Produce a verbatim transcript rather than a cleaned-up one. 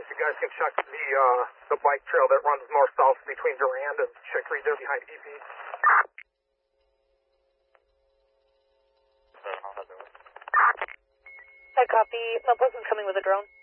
you guys can check the uh, the bike trail that runs north-south between Durand and Chicory there behind E P. I copy. Southwest is coming with a drone.